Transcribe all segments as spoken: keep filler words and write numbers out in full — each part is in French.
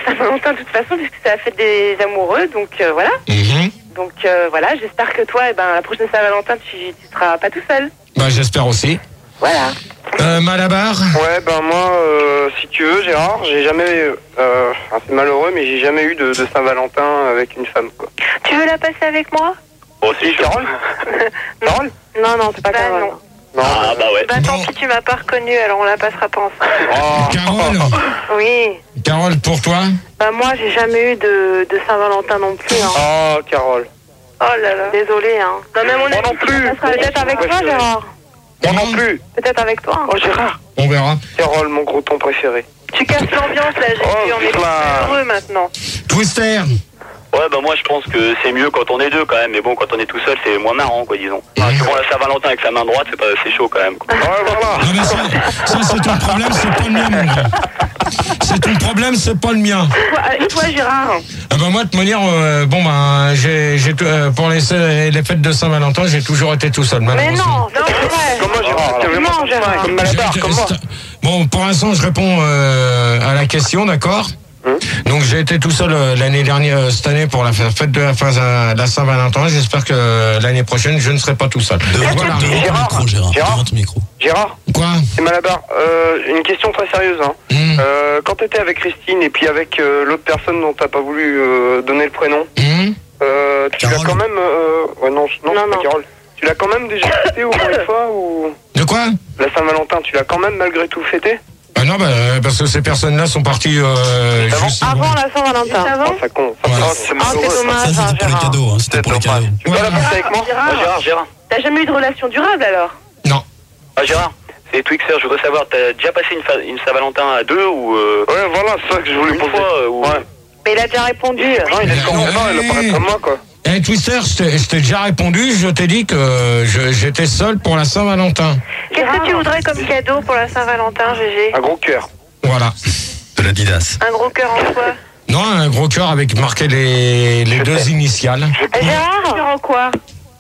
Saint-Valentin de toute façon, puisque c'est la fête des amoureux, donc euh, voilà. Mm-hmm. Donc euh, voilà, j'espère que toi, eh ben, la prochaine Saint-Valentin, tu, tu seras pas tout seul. Bah, j'espère aussi. Voilà. Euh, Malabar. Ouais, ben moi, euh, si tu veux, Gérard, j'ai jamais, euh, enfin, c'est malheureux, mais j'ai jamais eu de, de Saint-Valentin avec une femme, quoi. Tu veux la passer avec moi? Oh, si, Carole. Carole. Non, non, c'est pas Bah, Carole. non. Non. Ah bah ouais. Bah tant Bon. pis, tu m'as pas reconnu, alors on la passera pas ensemble. Oh. Carole. Oui. Carole, pour toi. Bah moi, j'ai jamais eu de, de Saint-Valentin non plus. Hein. Oh, Carole. Oh là là. Désolée, hein. Non, mais à mon Moi avis, non plus. ça sera Peut-être avec Ouais, toi, chérie. Gérard. Moi non Comment plus. Peut-être avec toi. Oh, Gérard. On verra. Carole, mon gros ton préféré. Tu casses l'ambiance là, j'ai Oh, vu, on est putain. plus heureux maintenant. Twister. Ouais, bah moi je pense que c'est mieux quand on est deux quand même, mais bon, quand on est tout seul, c'est moins marrant, quoi, disons. Parce que bon, la Saint-Valentin avec sa main droite, c'est pas, c'est chaud quand même, quoi. Ouais, voilà. Non mais ça, ça c'est ton problème, c'est pas le mien, mon gars. C'est ton problème, c'est pas le mien. Et toi, Gérard? Ah bah moi de toute manière, euh, bon bah j'ai, j'ai euh, pour les, les fêtes de Saint-Valentin, j'ai toujours été tout seul. Mais malheureusement. non, non, c'est vrai. Comme moi, Gérard. Tu alors. mens, Gérard. Comme Malabar, J'ai- comme moi. Bon, pour l'instant, je réponds euh, à la question, d'accord. Hum. Donc j'ai été tout seul euh, l'année dernière, euh, cette année pour la f- fête de la, fin- euh, la Saint-Valentin. J'espère que euh, l'année prochaine, je ne serai pas tout seul. Devant, Voilà. devant ton Gérard, micro, Gérard. Gérard. Devant ton micro. Gérard, Quoi c'est Malabar. Euh, une question très sérieuse, hein. Hum, Euh, quand t'étais avec Christine et puis avec euh, l'autre personne dont t'as pas voulu euh, donner le prénom, hum. euh, tu l'as Carole. quand même... Euh, ouais, non, non, Non, c'est pas non. Carole. Tu l'as quand même déjà fêté au moins une fois ou... De quoi? La Saint-Valentin, tu l'as quand même malgré tout fêté? Ah non, bah, euh, parce que ces personnes-là sont parties euh, Avant juste Avant la Saint-Valentin. Oh, ça compte. Ouais. Oh, c'est Ah, c'est malheureux. dommage, Ça, hein, c'était pour les Gérard. cadeaux. Hein. C'était pour les cadeaux. Tu veux pas la passer avec moi? Ah, Gérard, Gérard. T'as jamais eu de relation durable alors? Non. Ah, Gérard, c'est Twixer, je voudrais savoir, t'as déjà passé une, fa- une Saint-Valentin à deux ou euh, Ouais, voilà, c'est ça que je voulais une poser. fois euh, ou... Ouais. Mais il a déjà répondu. Non, il est comment? Non, il a pas comme moi, quoi. Eh Twister, je t'ai, je t'ai déjà répondu, je t'ai dit que je- j'étais seul pour la Saint-Valentin. Qu'est-ce que tu voudrais comme cadeau pour la Saint-Valentin, Gégé? Un gros cœur. Voilà. De l'Adidas. Un gros cœur en soi. Non, un gros cœur avec marqué les, les deux initiales. Eh, Un Gérard, cœur en quoi?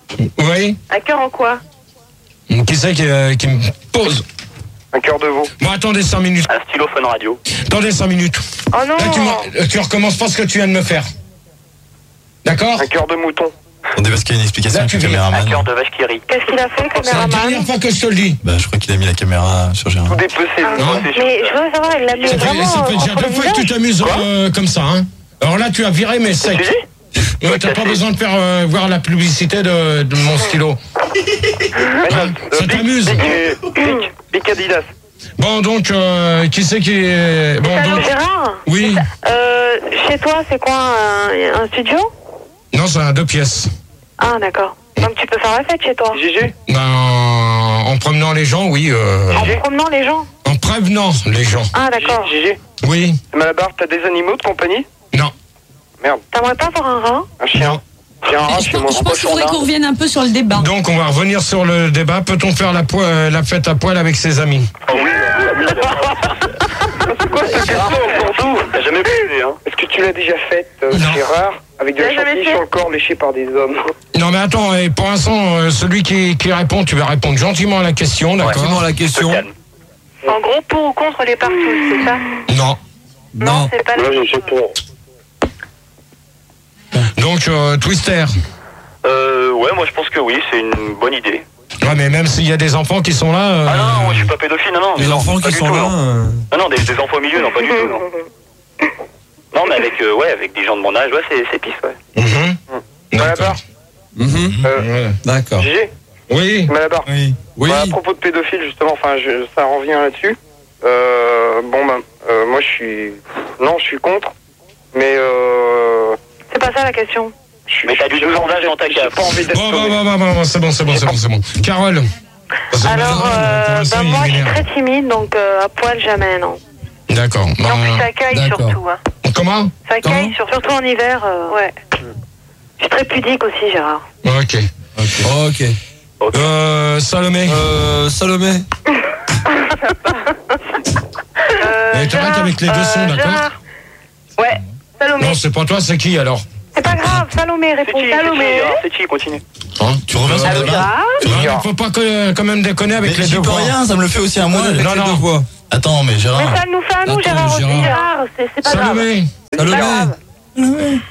Oui. Un cœur en quoi? Qui c'est qui, euh, qui me pose? Un cœur de veau. Bon, attendez cinq minutes. Un stylo Fun Radio. Attendez cinq minutes. oh non. Là, tu, m'en- tu recommences pas ce que tu viens de me faire. D'accord? Un cœur de mouton. Attendez, parce qu'il y a une explication Là, avec tu le viens. Un caméraman. cœur de vache qui rit. Qu'est-ce qu'il a fait, C'est la caméraman? dernière fois que je te le dis. Bah, je crois qu'il a mis la caméra sur Gérard. Tout dépecé. Non. C'est sûr. Mais je veux savoir, il l'a mis Ça fait, vraiment ça fait déjà entre deux le fois que tu visage. t'amuses euh, comme ça. Hein. Alors là, tu as viré mes Tu secs. dis Ouais, t'as pas besoin de faire euh, voir la publicité de, de mon stylo. Hein, ça t'amuse. Big, Big Adidas. Bon, donc, euh, qui c'est qui est... Bon, Allô, donc... Gérard, Oui. euh, chez toi, c'est quoi, un, un studio? Non, c'est un deux pièces. Ah, d'accord. Donc tu peux faire la fête chez toi. Gégé. Ben, en promenant les gens, oui. Euh, En promenant les gens. en prévenant les gens. Ah, d'accord. Gégé. Oui. Malabar, t'as des animaux de compagnie? Non. Merde. T'aimerais pas avoir un rat? Un chien. Non. J'ai un rat Je chez pense, moi. je pense qu'il faudrait qu'on revienne un peu sur le débat. Donc, on va revenir sur le débat. Peut-on faire la, po- euh, la fête à poil avec ses amis? Oh oui, oui, C'est quoi cette question pour nous? t'as jamais baisé, hein. Est-ce que tu l'as déjà faite, euh, Non. Gérard? Avec de la T'as jamais chantilly fait? sur le corps léché par des hommes. Non, mais attends, et pour l'instant, euh, celui qui, qui répond, tu vas répondre gentiment à la question, d'accord? la Je te calme. En gros, pour ou contre les partous, c'est ça? Non. Non. C'est pas Moi, la je sais pour. Donc, euh, Twister. Euh, ouais, moi je pense que oui, c'est une bonne idée. Ouais, mais même s'il y a des enfants qui sont là... euh, Ah non, non, moi je suis pas pédophile, non, non. Les non, enfants pas qui du sont tout, là. Non, euh, non, non, des, des enfants au milieu, non, pas du tout, non. Non, mais avec, euh, ouais, avec des gens de mon âge, ouais, c'est, c'est pisse, ouais. mhm. Malabar. mhm. Euh, Ouais. D'accord. Gégé. Oui. Malabar. Oui. Oui. Bah, à propos de pédophile, justement, enfin, je, ça revient là-dessus. Euh, bon, ben, euh, moi, je suis... Non, je suis contre. Mais, euh... C'est pas ça la question. je suis- Mais t'as du douze ans d'âge dans ta J'ai cave. pas envie d'être Bon, bon, sauvé. bon, bon, bon, bon, c'est bon, c'est bon, c'est bon, c'est bon. Carole. Parce que Alors, Carole, euh, pour l'instant, bah, il moi, je suis m'énerve. très timide, donc euh, à poil, jamais, non. D'accord. Et en plus, Ben, ça caille d'accord. surtout. Hein. comment? Ça Comment caille, sur- surtout en hiver, euh, ouais. Je suis très pudique aussi, Gérard. Ok. Ok. Ok. Euh, Salomé. Euh, Salomé. Euh, Et t'arrêtes avec les deux sons, d'accord? Gérard. Ouais, Salomé. Non, c'est pas toi, c'est qui alors? C'est pas grave, Salomé, C'est réponds qui, c'est qui, Salomé. Gérard, c'est qui, continue. Hein? Tu reviens sur le Allô, débat. Gérard. Non, mais faut pas que- quand même déconner avec Mais les j'y deux peux voix. rien, ça me le fait aussi à moi. avec Non, les non. deux voix. Attends, mais Gérard. Mais ça nous fait à nous, Attends, Gérard aussi, Gérard. Gérard. C'est c'est pas grave. Salomé. Salomé.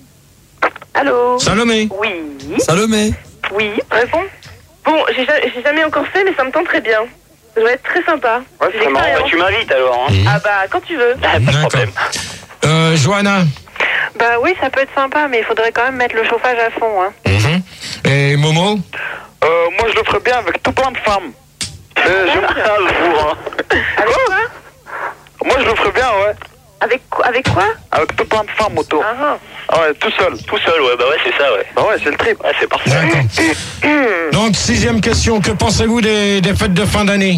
Allô? Salomé. Oui. Salomé. Oui, réponds. Bon, j'ai ja- j'ai jamais encore fait, mais ça me tente très bien. Ça doit être très sympa. Ouais, J'ai c'est marrant. Bah, l'expérience. tu m'invites alors, hein. Ah bah, quand tu veux. Ah, pas de D'accord. problème. Euh, Johanna. Bah oui, ça peut être sympa, mais il faudrait quand même mettre le chauffage à fond, hein. Mhm. Et Momo. Euh, moi, je le ferais bien avec tout plein de femmes. Euh, je- Ah, le bourrin. Avec quoi? Moi, je le ferais bien, ouais. Avec, quoi- avec quoi? Avec tout plein de femmes autour. Ah, ah. Ah ouais, tout seul. Tout seul, ouais, bah ouais, c'est ça, ouais. Bah ouais, c'est le trip. Ouais, c'est parfait. D'accord. Donc, sixième question. Que pensez-vous des, des fêtes de fin d'année?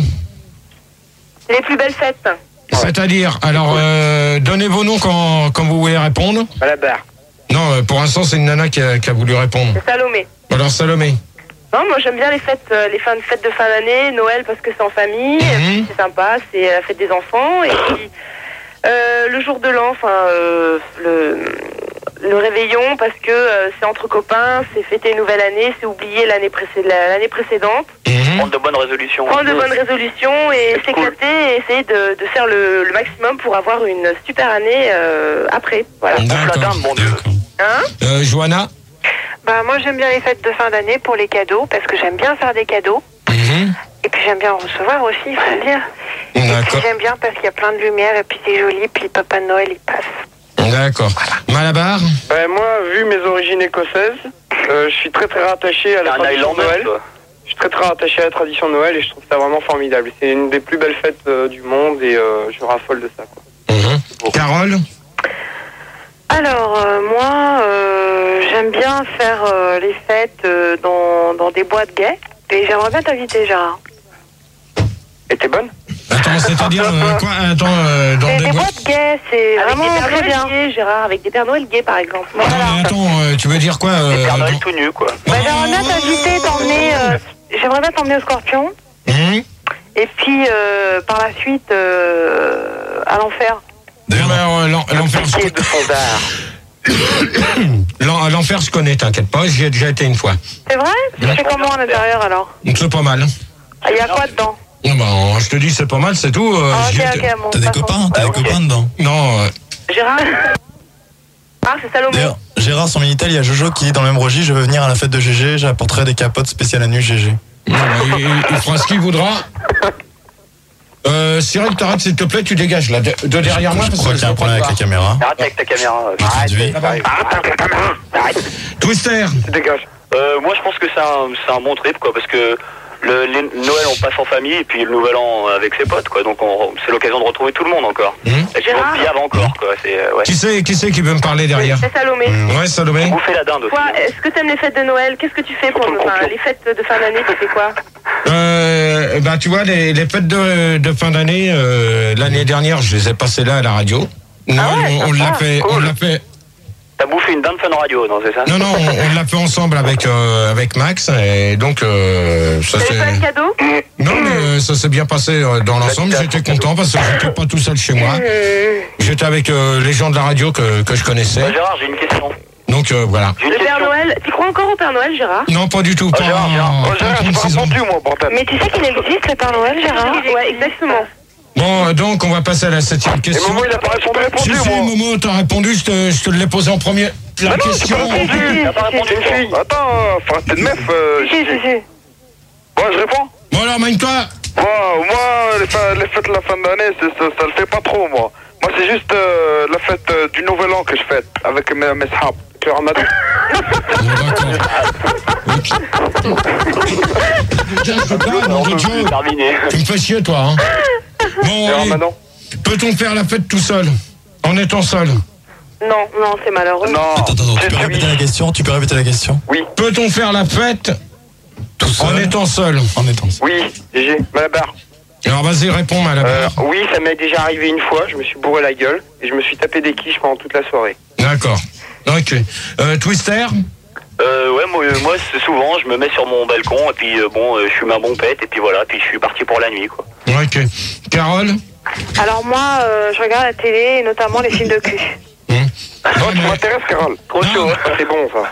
Les plus belles fêtes. C'est-à-dire, alors, euh, donnez vos noms quand, quand vous voulez répondre. À la barre. Non, euh, pour l'instant, c'est une nana qui a, qui a voulu répondre. C'est Salomé. Alors, Salomé. Non, moi j'aime bien les fêtes, euh, les fins de fêtes de fin d'année, Noël parce que c'est en famille, et Mhm. puis c'est sympa, c'est la fête des enfants, et puis euh, le jour de l'an, enfin euh, le, le réveillon parce que euh, c'est entre copains, c'est fêter une nouvelle année, c'est oublier l'année précé- la- l'année précédente, Mhm. Prendre de bonnes résolutions. prendre de bonnes résolutions et C'est cool. s'éclater et essayer de, de faire le, le maximum pour avoir une super année euh, après. Voilà. la dinde, mon Dieu. D'accord. Hein? Euh, Johanna. Bah moi j'aime bien les fêtes de fin d'année pour les cadeaux, parce que j'aime bien faire des cadeaux. Mhm. Et puis j'aime bien en recevoir aussi, il faut le dire. Et puis D'accord. j'aime bien parce qu'il y a plein de lumière, et puis c'est joli, puis Papa Noël il passe. D'accord. Malabar. Ben, moi, vu mes origines écossaises, euh, je suis très très rattaché à T'es la un tradition de Highlander, Noël. toi. Je suis très très rattaché à la tradition de Noël et je trouve ça vraiment formidable. C'est une des plus belles fêtes euh, du monde et euh, je raffole de ça, quoi. Mhm. Carole. Alors euh, moi euh, j'aime bien faire euh, les fêtes euh, dans, dans des boîtes gays, et j'aimerais bien t'inviter Gérard. Et t'es bonne? Attends, c'est-à-dire euh, quoi? Attends, euh, dans Et des des boîtes. boîtes gays, c'est Avec vraiment des Pères très Noël bien. gays, Gérard, avec des Pères Noël gays par exemple. Non, mais attends, euh, tu veux dire quoi? Les euh, Père Noël dans- tout nu, quoi. Bah, j'aimerais bien t'inviter, t'emmener, euh, j'aimerais bien t'emmener au Scorpion, Mhm. et puis euh, par la suite euh, à l'enfer. D'ailleurs, euh, l'en- l'enfer, je Pied de fondard. l'en- l'enfer, je connais, t'inquiète pas, j'y ai déjà été une fois. C'est vrai? Tu fais comment à l'intérieur alors? Donc c'est pas mal. Il y a quoi dedans? Non, bah, je te dis, c'est pas mal, c'est tout. euh, Ah, j'y ok, étais- ok, bon. T'as des de toute copains? façon. T'as des Ah, ok. copains dedans? Non, euh, Gérard. Ah, c'est Salomé. D'ailleurs, Gérard, son Minitel, il y a Jojo qui dit dans le même registre, je veux venir à la fête de G G, j'apporterai des capotes spéciales à nu G G. non, bah, il, il fera ce qu'il voudra. Euh, Cyril, t'arrêtes s'il te plaît, tu dégages là, de, de derrière moi. Je parce crois que qu'il y a un je problème vois avec pas la caméra. Arrête avec ta caméra. Je traduis. ça arrive. Twister. Tu dégages. Euh, moi, je pense que c'est un, c'est un bon trip, quoi, parce que le les Noël, on passe en famille, et puis le Nouvel An avec ses potes, quoi. Donc, on- c'est l'occasion de retrouver tout le monde encore. Mmh. Et puis, on se piave encore, quoi. C'est, euh, ouais. Qui c'est qui, c'est qui veut me parler derrière? C'est Salomé. Ouais, Salomé. Bouffer la dinde aussi. Toi, est-ce que t'aimes les fêtes de Noël? Qu'est-ce que tu fais pour Surtout le enfin, campion. les fêtes de fin d'année? Tu fais quoi? Euh, bah, tu vois, les, les fêtes de, de fin d'année, euh, l'année dernière, je les ai passées là à la radio. Non, Ah ouais, on, on l'a sympa, fait, on cool. l'a fait. T'as bouffé une dinde fun radio, non, c'est ça? Non, non, on, on l'a fait ensemble avec euh, avec Max et donc euh, ça T'avais pas de c'est. cadeau? Non, mais euh, ça s'est bien passé euh, dans l'ensemble. J'étais content parce que j'étais pas tout seul chez moi. J'étais avec euh, les gens de la radio que que je connaissais. Bah, Gérard, j'ai une question. Donc euh, voilà. J'ai une Le Père question. Noël, tu crois encore au Père Noël, Gérard? Non, pas du tout. Oh, Pas, Gérard, Gérard. en- Oh, pas en Gérard, j'ai pas trente-six ans. répondu, moi, bordel. Mais tu sais qu'il existe le Père Noël, Gérard? Ouais, exactement. Bon, euh, donc on va passer à la septième Et question. Momo, il a pas répondu, Si, répondu, si, moi. Momo, t'as répondu, je te, je te l'ai posé en premier. La Ah non, j'ai question. pas répondu. T'as pas répondu, C'est une fille. Attends, euh, enfin, t'es une meuf. Euh, Si, si, si. Bon, je réponds. Bon alors, Magne-toi. Moi, moi les, fa- les fêtes de la fin d'année, c'est- ça, ça le fait pas trop, moi. Moi, c'est juste euh, la fête euh, du Nouvel An que je fête avec mes, mes sahab. Tu le ramadan. Bon, d'accord. Ok. Tiens, je peux pas, nom de Dieu. C'est terminé. Tu me fais chier, toi. Hein. Bon, Le allez. ramadan. Peut-on faire la fête tout seul? En étant seul? Non, non, c'est malheureux. Non. Attends, attends, tu c'est peux celui- répéter la question? Tu peux répéter la question? Oui, Peut-on faire la fête Tout seul? en étant seul? En étant seul. oui, G G, Malabar. Alors vas-y, réponds, Malabar. Euh, oui, ça m'est déjà arrivé une fois, je me suis bourré la gueule et je me suis tapé des quiches pendant toute la soirée. D'accord. Ok. Euh, Twister? Euh, ouais, moi, euh, moi, c'est souvent, je me mets sur mon balcon, et puis, euh, bon, euh, je fume un bon pet, et puis voilà, puis je suis parti pour la nuit, quoi. Ok. Carole? Alors moi, euh, je regarde la télé, et notamment les films de cul. Hum. Oh, Non, tu mais- m'intéresses, Carole. Trop Non. chaud. C'est bon, ça.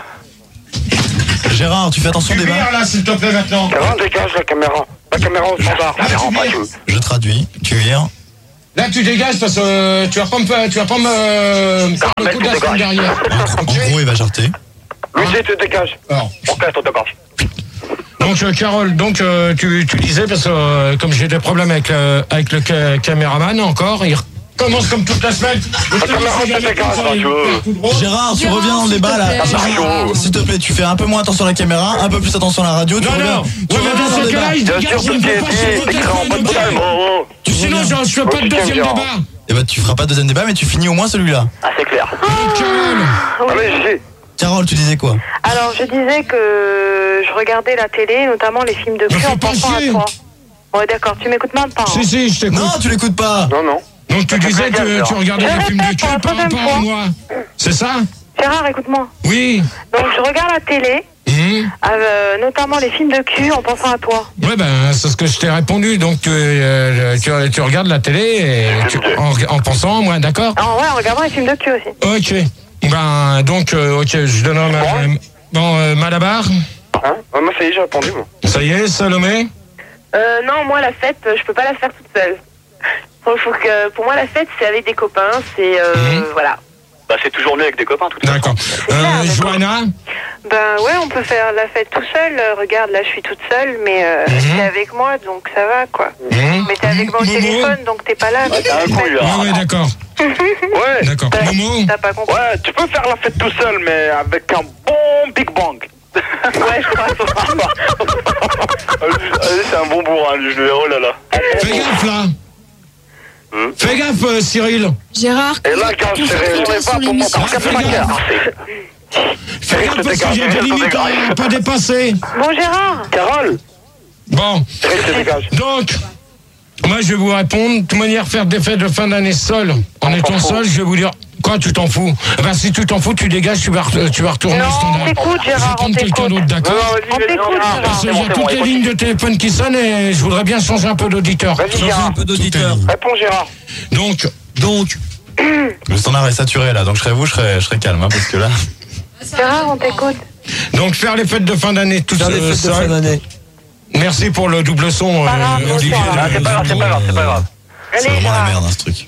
Gérard, tu fais attention Tu au débat? vires là, s'il te plaît, maintenant. Carole, dégage la caméra. La caméra au standard. Ah, tu vires. Je traduis, tu vires. Là, tu dégages parce que euh, tu vas pas me faire, tu vas pas me euh, faire le coup de la semaine dernière. En gros, il va jarter. Lucie, tu dégages. Alors. On casse ton dégage. Donc, euh, Carole, donc euh, tu, tu disais, parce que euh, comme j'ai des problèmes avec, euh, avec le ca- caméraman encore, il recommence comme toute la semaine. Gérard, tu reviens dans le débat là. S'il te plaît, tu fais un peu moins attention à la caméra, un peu plus attention à la radio. Tu Non, reviens. non, Tu ouais, mais reviens dans dans le ce débat. cas-là, il Bien dégage, sûr, je ne tout ce qui peux est pas dit sur est votre écrit en téléphone, mode ok. calme. Oh, oh. Sinon, je ne fais pas de deuxième Gérard. débat. Eh ben, tu feras pas de deuxième débat, mais tu finis au moins celui-là. Ah, c'est clair. Carole, Allez, Gigi. Carole, tu disais quoi? Alors, je disais que je regardais la télé, notamment les films de Me cul, fais en pas pensant à chier. toi. Ouais, d'accord, tu m'écoutes même pas. hein. si, si, je t'écoute. Non, tu l'écoutes pas. Non, non. Donc, tu disais plaisir, que Gérard. tu regardais Je les films de répète pour cul la par troisième rapport à fois. moi. C'est ça? Gérard, écoute-moi. Oui. Donc, je regarde la télé, Hum. euh, notamment les films de cul, en pensant à toi. Ouais, ben, c'est ce que je t'ai répondu. Donc, tu, euh, tu, tu regardes la télé et tu- en, en pensant à moi, d'accord? Ah ouais, en regardant les films de cul aussi. Ok. Ben, donc, euh, ok, je donne un... ma- Bon, euh, Malabar, Hein Ouais, moi, ça y est, j'ai répondu, moi. ça y est, Salomé? Euh, non, moi, la fête, euh, je peux pas la faire toute seule. Faut, faut que, pour moi, la fête, c'est avec des copains, c'est... Euh, Mhm. Voilà. Bah, c'est toujours mieux avec des copains, tout de D'accord. clair, Euh, d'accord. Johanna? Ben ouais, on peut faire la fête tout seul. Euh, Regarde, là, je suis toute seule, mais euh, Mhm. t'es avec moi, donc ça va, quoi. Hum. Mais t'es avec moi au Momo? téléphone, donc t'es pas là. T'as un coup, lui, Ouais, alors. ouais, d'accord. Ouais. D'accord. T'as- Momo? T'as pas compris. Ouais, tu peux faire la fête tout seul, mais avec un bon Big Bang. Ouais, je crois. Allez, c'est un bon bourrin, lui, je le verrai, oh là là. Fais gaffe, là. Hum. Fais gaffe, euh, Cyril. Gérard, Et là, quand je serai concentre-toi pas sur pour mon l'émission. corps, Fais quatre-vingts gaffe. heures. Fais gaffe parce qu'il y a des limites à pas dépasser. Bon, Gérard. Carole, Bon, Cyril, te dégage. donc, moi, je vais vous répondre. De toute manière, faire des fêtes de fin d'année seul, en étant seul, je vais vous dire... Quoi, tu t'en fous? Ben, si tu t'en fous, tu dégages, tu vas, re- tu vas retourner Non, au standard. on t'écoute, Je vais Gérard, on prendre quelqu'un t'écoute. d'autre, Non, d'accord? non, On vas-y, t'écoute, vas-y. Gérard. Parce qu'il y a c'est bon, toutes c'est les bon, lignes de téléphone qui sonnent et je voudrais bien changer un peu d'auditeur. Vas-y, Changer un Gérard. peu d'auditeur. Réponds, Gérard. Donc, Donc, Le standard est saturé là, donc je serais vous, je serais, je serais calme, hein, parce que là. Gérard, on t'écoute. donc faire les fêtes de fin d'année tout faire les seul. fêtes de fin d'année. Merci pour le double son, Pas grave, euh, Olivier. bonsoir. Ah, c'est pas grave, c'est pas grave, c'est pas grave. C'est Allez, vraiment la Gérard. merde, hein, ce truc.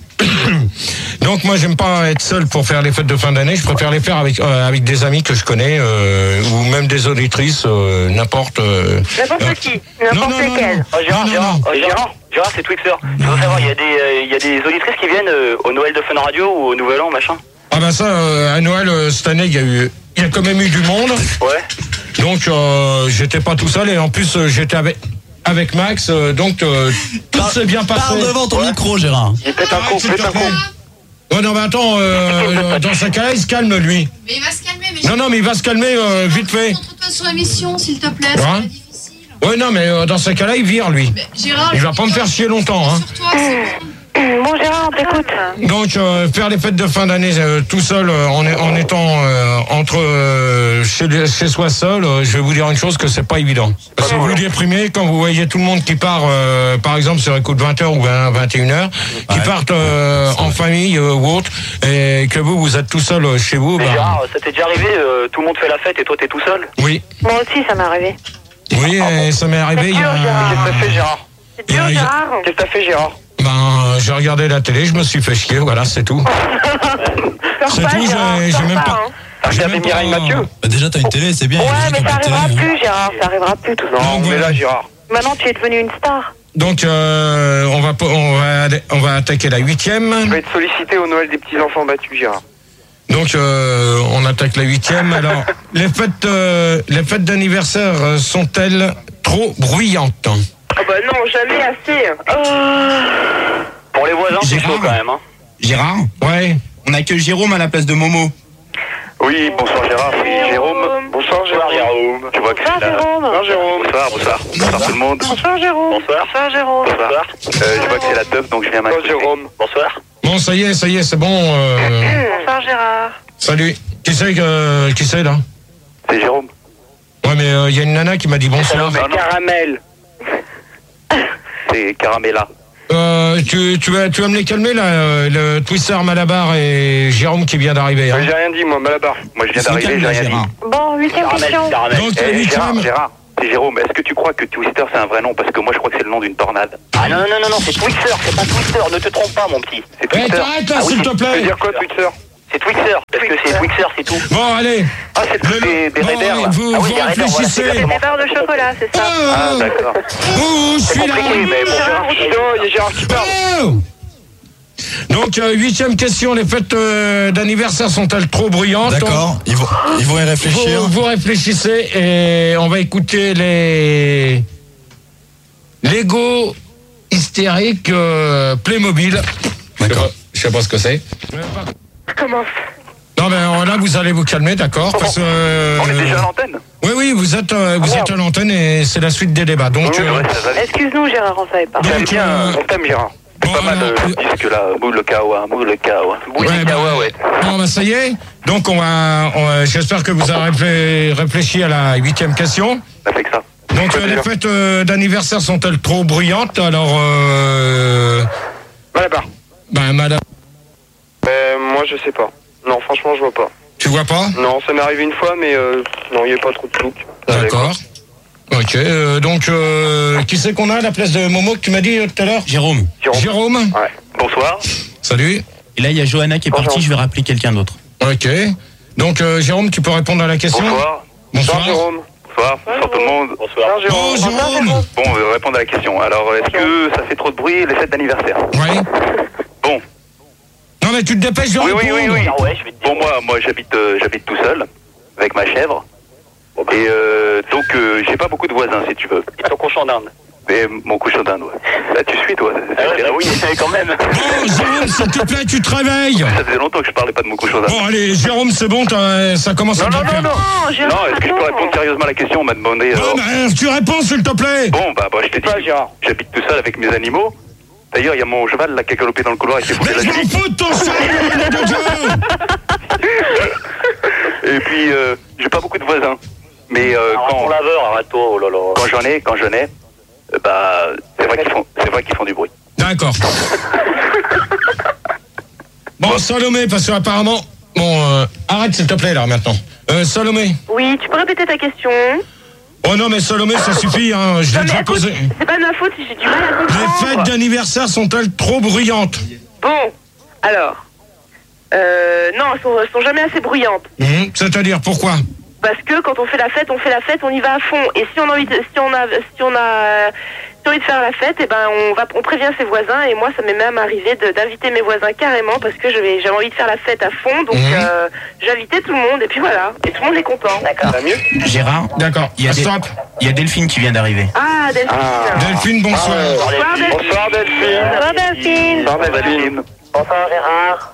Donc moi j'aime pas être seul pour faire les fêtes de fin d'année, je préfère les faire avec euh, avec des amis que je connais euh, ou même des auditrices, euh, n'importe. euh, N'importe euh, qui. non, N'importe non, non, lesquels. non. Oh, Gérard, Non, non, Gérard, non. oh, Gérard, Gérard, c'est Twixer. Je veux savoir, il y, a des, euh, il y a des auditrices qui viennent euh, au Noël de Fun Radio ou au Nouvel An, machin. Ah bah ça, euh, à Noël euh, cette année il y a eu, il y a quand même eu du monde, Ouais. donc euh, j'étais pas tout seul et en plus euh, j'étais avec avec Max, euh, donc euh, tout s'est bien passé. Parle devant ton micro, Gérard. Il pète un coup, Arrête, s'il te pète un plaît. coup. Ouais, non mais attends, euh, dans ce cas-là il se calme lui. Mais il va se calmer, mais Non non mais il va se calmer euh, vite fait. concentre-toi sur l'émission, s'il te plaît, c'est Hein pas difficile. Ouais non mais euh, dans ce cas-là il vire lui. Mais Gérard, Il va pas me faire chier longtemps hein. sur toi, c'est bon. Bon, Gérard, on t'écoute. Donc euh, faire les fêtes de fin d'année euh, tout seul euh, en, en étant euh, entre euh, chez, chez soi seul, euh, je vais vous dire une chose que c'est pas évident. Parce que vous déprimez quand vous voyez tout le monde qui part euh, par exemple sur un coup de vingt heures ou vingt et une heures, qui Ouais. partent euh, en famille euh, ou autre, et que vous vous êtes tout seul euh, chez vous. Mais bah, Gérard, ça t'est déjà arrivé, euh, tout le monde fait la fête et toi t'es tout seul? oui, Moi aussi, ça m'est arrivé. oui, et ça m'est arrivé il y a. Qu'est-ce que t'as fait, Gérard? C'est Il y dur, a- il y a- Gérard. Qu'est-ce que t'as fait, Gérard? Ben, euh, j'ai regardé la télé, je me suis fait chier, voilà, c'est tout. Sors C'est pas, tout, Gérard, j'ai j'ai sors même pas, pas. hein. T'as j'ai regardé même Mireille pas- Mathieu? Bah, déjà, t'as une télé, c'est bien. il y a Ouais, des gens mais qui ça ont pas de arrivera télé, hein. plus, Gérard. Ça arrivera plus, tout ça. Non, mais voilà. là, Gérard. Maintenant, tu es devenu une star. Donc, euh, on, va, on, va, on va attaquer la Je huitième. vais être sollicité au Noël des petits-enfants battus, Gérard. Donc, euh, on attaque la huitième. Alors, les fêtes, euh, les fêtes d'anniversaire euh, sont-elles trop bruyantes? Ah bah non, jamais assez. Pour les voisins, c'est Gérard. chaud quand même, hein. Gérard, Ouais. on accueille Jérôme à la place de Momo. Oui, bonsoir, Gérard. C'est Jérôme. Bonsoir, Bonsoir, Jérôme. Jérôme. Tu vois que Bonsoir, c'est là. Jérôme. Bonsoir, Jérôme. Bonsoir, bonsoir. Bonsoir tout le monde. Bonsoir, Jérôme. Bonsoir. Bonsoir, Jérôme. Bonsoir. Euh, je vois que c'est la teuf, donc je viens Bonsoir, m'accueillir. Jérôme. Bonsoir. Bon, ça y est, ça y est, c'est bon. euh, Bonsoir, Gérard. salut. Qui c'est que, qui c'est là? C'est Jérôme. Ouais, mais il y a une nana qui m'a dit bonsoir. Non, non. Caramel. C'est Caramella. Euh, tu, tu, vas, tu vas me les calmer là, euh, le Twister Malabar et Jérôme qui vient d'arriver. Hein. J'ai rien dit, moi, Malabar. Moi je viens Se d'arriver, calme, j'ai là, rien dit. Gérard. Bon, huitième Caramel, question. Caramel. Donc, Eh, le Gérard, huitième. Gérard. c'est Jérôme. Est-ce que tu crois que Twister c'est un vrai nom? Parce que moi je crois que c'est le nom d'une tornade. Ah non, non, non, non, non, c'est Twister, c'est pas Twister, ne te trompe pas mon petit. C'est Eh, Twister. t'arrêtes là, Ah oui, s'il c'est- te plaît. Tu veux dire quoi, Twitter? C'est Twister. Est-ce que c'est Twister, c'est tout? Bon, allez. Ah, c'est Le- des, des bon, raiders, là. vous- Ah oui, vous des raiders, voilà, réfléchissez. c'est Des exactement. barres de chocolat, c'est ça. Ah, d'accord. Oh, je C'est suis là. compliqué, mais bon, Gérard, Putain, il y a Gérard qui parle. Oh. Donc, euh, huitième question, les fêtes euh, d'anniversaire sont-elles trop bruyantes? D'accord, ils vont, ils vont y réfléchir. Vous, vous réfléchissez et on va écouter les Lego hystérique euh, Playmobil. D'accord. Je sais pas ce que c'est. Commence. Non mais euh, là vous allez vous calmer, d'accord, parce que euh, On est déjà à l'antenne. oui oui vous êtes euh, vous êtes à l'antenne et c'est la suite des débats. Donc Oui, euh, ouais, ça va. Excuse-nous, Gérard, on savait pas. On t'aime donc, bien, euh, on t'aime Gérard. C'est bon, pas mal alors, de euh, disques là, boule le kawa, boule le kawa. Boule ouais, le bah, kawa, ouais. bon bah ça y est. Donc on va, on va- j'espère que vous avez réflé- réfléchi à la huitième question. Ça fait que ça. Donc euh, les fêtes euh, d'anniversaire sont-elles trop bruyantes? Alors euh, Voilà, ben madame, Euh, moi, je sais pas. Non, franchement, je vois pas. tu vois pas? Non, ça m'est arrivé une fois, mais euh, non, il n'y a pas trop de look. D'accord. Ok, euh, donc euh, qui c'est qu'on a à la place de Momo que tu m'as dit euh, tout à l'heure? Jérôme. Jérôme. Jérôme. Ouais. Bonsoir. Salut. Et là, il y a Johanna qui est Bonjour. partie, je vais rappeler quelqu'un d'autre. Ok. Donc euh, Jérôme, tu peux répondre à la question? Bonsoir. Bonsoir. Jérôme. Bonsoir. Bonsoir tout le monde. Bonsoir. Bon, Jérôme. Bon, on va répondre à la question. Alors, est-ce que ça fait trop de bruit les fêtes d'anniversaire? Oui. Bon. Non mais tu te dépêches de Oui, répondre. oui, oui, oui. Bon, moi, moi, j'habite, euh, j'habite tout seul avec ma chèvre. Et euh, donc, euh, j'ai pas beaucoup de voisins, si tu veux. Et ton cochon d'Inde. Et mon cochon d'Inde, ouais. Là, tu suis, toi. Ah ouais, bah oui, quand même. Bon, Jérôme, s'il te plaît, tu te réveilles. Ça faisait longtemps que je parlais pas de mon cochon d'Inde. Bon, allez, Jérôme, c'est bon, t'as- ça commence à Non, bien non, non, faire. non. Non, Gérard, Non, est-ce que je peux attends. répondre sérieusement à la question? On m'a demandé. Non, alors- mais tu réponds, s'il te plaît. Bon, bah, bah je t'ai dit, j'habite tout seul avec mes animaux. D'ailleurs, il y a mon cheval là qui a galopé dans le couloir et qui s'est Mais foulé je la m'en nuit. fous de ton cheval, nom de Dieu. Et puis, euh, j'ai pas beaucoup de voisins. Mais euh, quand, laveur, arrête-toi, oh là là. quand j'en ai, quand j'en ai, euh, bah, c'est vrai qu'ils font, c'est vrai qu'ils font du bruit. D'accord. Bon, Salomé, parce qu'apparemment... Bon, euh, arrête s'il te plaît, là, maintenant. Euh, Salomé. Oui, tu peux répéter ta question? Oh non, mais Salomé, ça suffit, hein, je l'ai Non, mais déjà écoute, posé. c'est pas de ma faute si j'ai du mal à Les comprendre. fêtes d'anniversaire sont-elles trop bruyantes? Bon, alors. Euh, non, elles sont, elles sont jamais assez bruyantes. Hum, C'est-à-dire, pourquoi? Parce que quand on fait la fête, on fait la fête, on y va à fond. Et si on a envie de, si on a, si on a, si on a envie de faire la fête, et ben on va, on prévient ses voisins. Et moi, ça m'est même arrivé de- d'inviter mes voisins carrément parce que j'avais, j'avais envie de faire la fête à fond. Donc Mhm. euh, j'ai invité tout le monde et puis voilà. Et tout le monde est content. D'accord. Gérard, D'accord. il y, a des- Stop. il y a Delphine qui vient d'arriver. Ah, Delphine. Delphine, bonsoir. Bonsoir, Delphine. Bonsoir, Delphine. Ça va, Delphine? Bonsoir, Delphine. Bonsoir Gérard.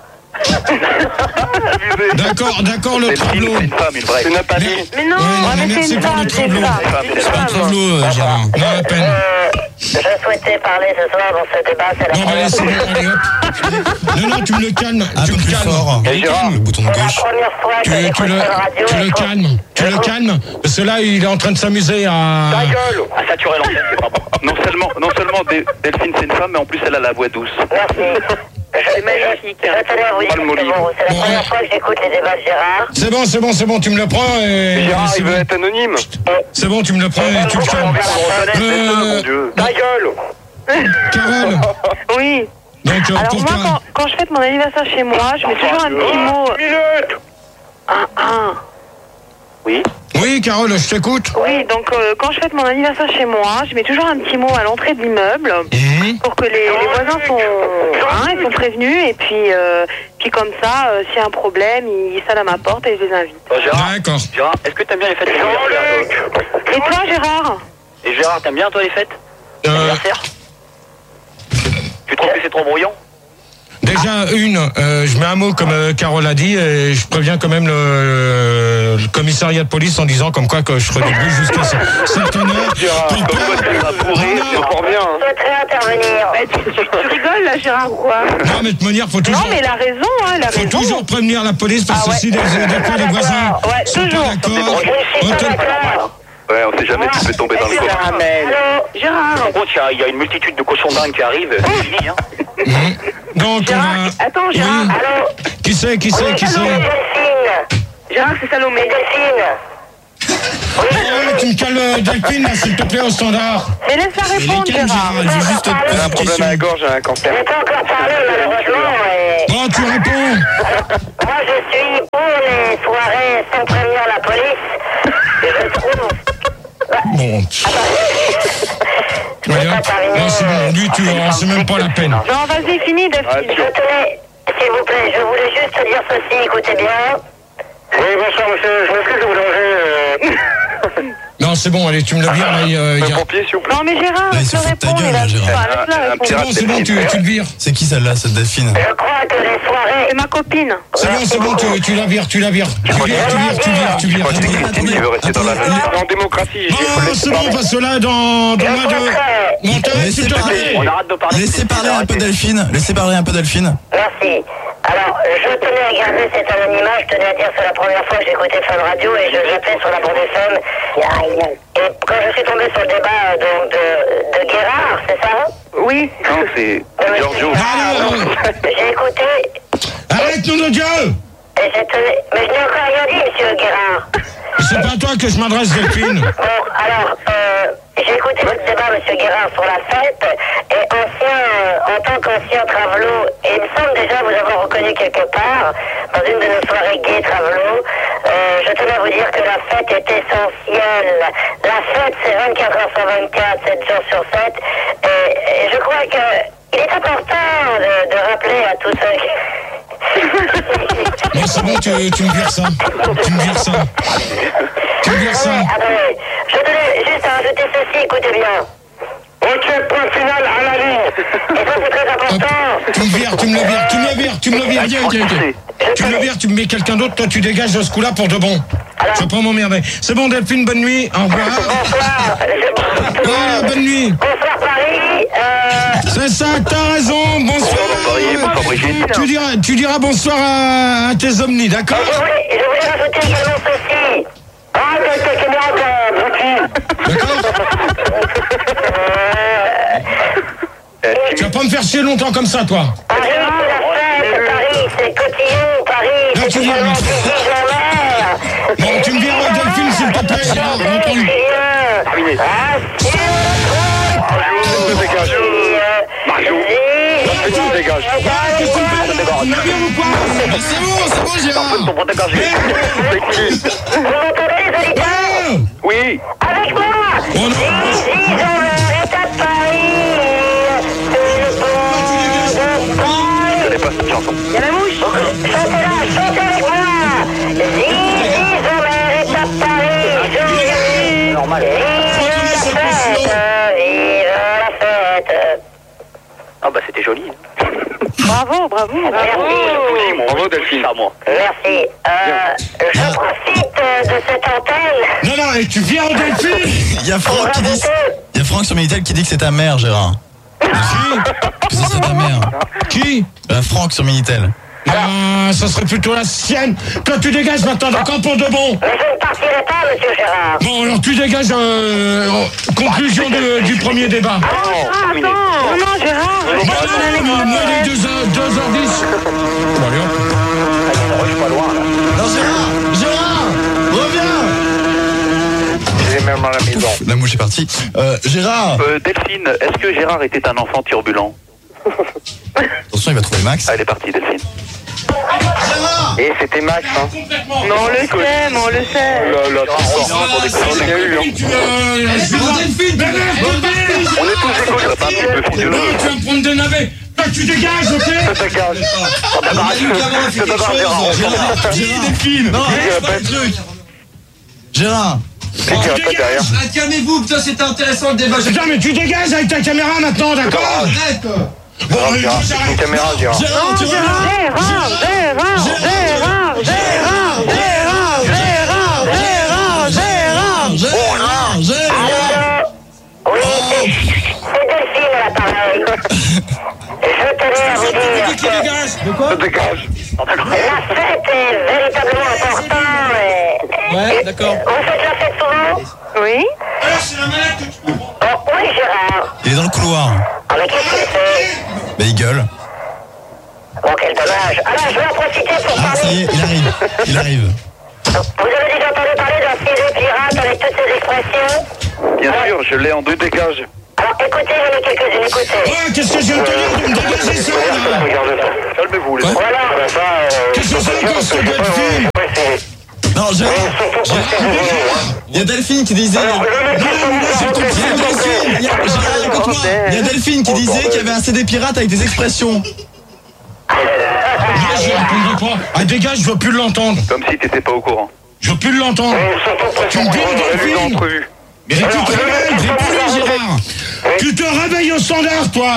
D'accord, d'accord, le Delphine, travelot. c'est une femme, une vraie. Tu n'as pas dit. Mais non, Ouais, ah, mais merci c'est une pour le femme, c'est une travelot. femme. C'est C'est pas une Un femme. travelot, euh, Gérard. Non, à peine. Je souhaitais parler ce soir dans ce débat, c'est la Non, mais première, allez, c'est bon, allez, hop. Non, non, tu me le calmes. Un Tu peu me plus calmes. fort. Et Gérard, Le bouton de c'est la gauche. première fois Tu, que tu j'écoute le, cette radio. tu et le je- calmes. Tu le calmes. Parce que là, il est en train de s'amuser à... ta gueule. À saturer l'antenne, c'est pas bon. Non seulement, non seulement Del- Delphine c'est une femme, mais en plus elle a la voix douce. Merci. C'est magnifique. Je tenais à vous dire Pas le mot que libre. bon, c'est la Bon, première ouais. fois que j'écoute les débats de Gérard. C'est bon, c'est bon, c'est bon, tu me le prends et... Gérard, c'est il veut bon. être anonyme. C'est bon, tu me le prends et tu le calmes. Mon Euh, Dieu. Ta gueule. Carole, Oui. donc euh, Alors pour moi, toi... quand, quand je fête mon anniversaire chez moi, je mets toujours un petit mot... Minute. Un, un. Oui. Oui, Carole, je t'écoute. Oui, donc euh, quand je fête mon anniversaire chez moi, je mets toujours un petit mot à l'entrée de l'immeuble Mhm. pour que les, les voisins sont, hein, ils sont prévenus et puis, euh, puis comme ça, euh, s'il y a un problème, ils sonnent à ma porte et je les invite. Gérard, D'accord. Gérard, est-ce que t'aimes bien les fêtes d'anniversaire? Et toi, Gérard? Et Gérard, t'aimes bien toi les fêtes Euh, d'anniversaire? Tu trouves que c'est trop brouillon? déjà, une, euh, je mets un mot comme euh, Carole a dit et je préviens quand même le, le commissariat de police en disant comme quoi que je ferai des bruits jusqu'à ce- certaines heures. Gérard, Pour Comme quoi pas- tu vas pourrir. Non, C'est fort bien. hein. Je souhaiterais intervenir. Mais tu, tu- tu rigoles là, Gérard, ou quoi? non, mais de toute manière, faut Non, toujours... mais elle a raison, hein, elle a Faut raison. toujours prévenir la police parce Ah que ouais. si des, des fois les voisins Ouais, sont toujours. pas d'accord, Je suis on te- pas d'accord. Ouais, on sait jamais qui peut tomber dans le coffre. Allô? Gérard. Par contre, il y a- il y, a une multitude de cochons dingues qui arrivent, c'est fini, hein. Mhm. Donc on Gérard, va... attends, Gérard. Oui. Allô? Qui c'est, qui c'est, qui c'est? Delphine. Gérard, c'est Salomé. Delphine. Ouais, tu me cales euh, Delphine, là, s'il te plaît, au standard. Mais laisse-la répondre, Gérard. Je veux juste te J'ai poser un une problème question. à la gorge, j'ai un cancer. J'ai pas encore parlé, malheureusement. Et... Bon, tu réponds. Moi, je suis pour les soirées sans prévenir la police. Je trouve. Bon. Je vais Allez, pas hop. terminer, Non, c'est bon, lui, tu vois, c'est même pas la peine. Non, vas-y, finis, Ah, Delphine. Je tenais, s'il vous plaît, je voulais juste dire ceci, écoutez bien. Oui, bonsoir, monsieur. Je m'excuse de vous déranger. Non, c'est bon, allez, tu me le vires, là, il y a... il y Un a- pompier, s'il vous plaît. Non, mais Gérard, Là, il se laisse-le fout de ta répondre. gueule, il a- là, Gérard. Enfin, laisse-la Un répondre. C'est bon, c'est bon, tu, tu le vires. C'est qui celle-là, cette Delphine? Je crois que les soirées... C'est ma copine. C'est bon, c'est bon, tu, tu la vires, tu la vires. Tu vires, tu vires, tu vires, tu vires. C'est Christine qui veut rester dans la En démocratie, j'ai Oh, c'est bon, parce que là, dans, dans moins de... Montagne, Laissez s'il te parler. plaît. On arrête de parler. Laissez parler un peu Delphine. Laissez parler un peu Delphine. Merci. Alors, je tenais à garder cet anonymat, je tenais à dire que c'est la première fois que j'écoutais Fun Radio et je j'appelais sur la bande F M. Et quand je suis tombé sur le débat euh, donc, de, de Guérard, c'est ça? Oui. Non, c'est Giorgio. Allez, J'ai écouté arrête, nom de Dieu. et j'ai tenu... Mais je n'ai encore rien dit, monsieur Guérard. C'est pas à toi que je m'adresse, Delphine. Bon, alors, euh, j'ai écouté votre débat, monsieur Guérard, sur la fête, et ancien, euh, en tant qu'ancien travelot, et il me semble déjà vous avoir reconnu quelque part, dans une de nos soirées gays travelot, euh, je tenais à vous dire que la fête est essentielle. La fête, c'est vingt-quatre heures sur vingt-quatre, sept jours sur sept, et, et je crois que il est important de, de rappeler à tous ceux qui... Non, c'est bon, tu, tu me vires ça. Tu me vires ça. Tu me vires ça. Attendez, je tenais juste à rajouter ceci, écoutez bien. Ok, point final à la ligne. Et ça, c'est très Hop. important. Tu me vires, tu me le vires, tu me le vires, tu me le vires. Ok, ok. Tu me le vires, tu me mets quelqu'un d'autre, toi tu dégages de ce coup-là pour de bon. Je veux pas m'emmerder. C'est bon, Delphine, bonne nuit. Au revoir. Bonsoir. Je- Oh, bonne nuit. Bonsoir, Paris. Euh... C'est ça, t'as raison. Bonsoir. Paris, bonsoir, Brigitte. Tu diras, tu diras bonsoir à, à tes omnis, d'accord? Je voulais, je voulais rajouter également ceci. Ah, t'as ta caméra, t'as D'accord? Euh... Tu vas pas me faire chier longtemps comme ça, toi. Paris, c'est la fête. Paris, c'est Cotillon. Paris, Non, c'est tu viens, également mais- Dijon-Mer. Bon, tu me vires Delphine, s'il te plaît. Gérard, on entend lui. Terminé. Ah, c'est Je dégage. Vas-y. Tu dégage. Qu'est-ce que tu fais? Tu me vires ou quoi? Mais c'est bon, c'est bon, Gérard. Ton pour dégager. Vous m'entendez, les auditeurs? Ah Oui. Avec moi. Oh non. Dijon-Mer est à Paris. C'est bon de Je connais pas cette chanson. Il y a la mouche. Chantez-la, chantez avec moi. Dijon-Mer est à Paris. Joyeux. Normal. Vive la fête. Vive la fête. Ah bah c'était joli. Bravo, bravo, bravo. Bravo, Delphine. À moi. Merci. Euh, je profite euh, de cette antenne. Non, non, et tu viens Delphine? Il y a Franck qui dit. Il y a Franck sur Minitel qui dit que c'est ta mère, Gérard. Qui? Que ce serait ta mère. Qui? Euh, Franck sur Minitel. Ah, ça serait plutôt la sienne. Toi, tu dégages maintenant, d'accord, pour de bon. Mais je ne partirai pas, monsieur Gérard. Bon, alors tu dégages, euh, conclusion de- du premier débat. Ah, attends. Non, non, Gérard. Bah non, mais moi, il est deux heures dix. Bon, allez, hop. Non, Gérard. Gérard, reviens. J'ai même à la maison. La mouche est partie. Euh, Gérard. Euh, Delphine, est-ce que Gérard était un enfant turbulent? Attention, il va trouver Max. Ah, elle est partie, Delphine. Gérard. Et c'était Max, hein. Mais on le sait, mais on le sait. Là, là, c'est fort. On est eu, hein. Tu veux, euh, Delphine. Mais merde, Delphine. On est tous écoles, ça pas un petit peu Non, fidéleux. tu vas me prendre des navets. Toi, tu dégages, ok? Ça dégage. fait quelque chose. Gérard, Gérard. Delphine. Non, arrête pas le truc. Gérard. C'est qui répète derrière. Calmez-vous, putain, c'était intéressant le débat. Putain, mais tu dégages avec ta caméra maintenant, d'accord? Arrête. Bon, Gérard, euh, Gérard, c'est une caméra, Gérard. Gérard, tu Gérard, Gérard, Gérard, Gérard, Gérard, Gérard, Gérard, Gérard, Gérard. Gérard, Gérard. Oui, c'est c'est Delphine à l'appareil. Je tenais à vous dire qui que dégage? Ça dégage. la fête est véritablement importante. et- Ouais, d'accord. Vous faites la fête souvent? Oui. Alors, c'est la manette que tu me prends. Oh, oui, Gérard. Il est dans le couloir. Ah, mais qu'est-ce qu'il fait? Bah, il gueule. Bon, quel dommage. Alors, je vais en profiter pour Ah, ça y parler. est, il arrive. Il arrive. Vous avez déjà entendu parler d'un C D pirate toutes ces expressions? Bien sûr, je l'ai en deux dégages. Alors écoutez, j'en ai quelques-unes, écoutez. Ouais, qu'est-ce que je viens de te dire de me dégager ça, là? Calmez-vous, les Ouais. Voilà. Qu'est-ce que c'est encore ce Delphine? Non, Gérard, Gérard, il y a Delphine qui disait. Il y a Delphine, il y a- Gérard, écoute-moi. Il y a Delphine qui disait qu'il y avait un C D pirate avec des expressions. Moi, je répondrai pas. Ah, dégage, je veux plus l'entendre. Comme si t'étais pas au courant. Je veux plus l'entendre. Tu me dis, Delphine? Mais tu te réveilles, réponds-lui, Gérard. Tu te réveilles au standard, toi.